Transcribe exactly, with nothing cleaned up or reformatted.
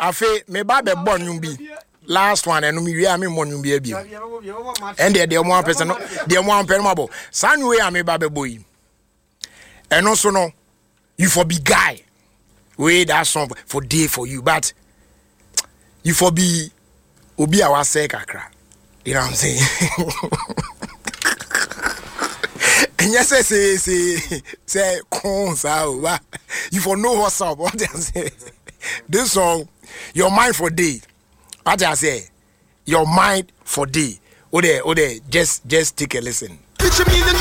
afe me ba be born you be last one and me we am mo you be abi and there there one person there one person mabo san we am me ba be boy and also no you for be guy we that song for day for you but you for be obi awa say kakra you know what I'm saying. And yes, say say say say consa you for know what's up. What I say, this song, your mind for day. What I say, your mind for day. Oh there, oh there, just just take a listen.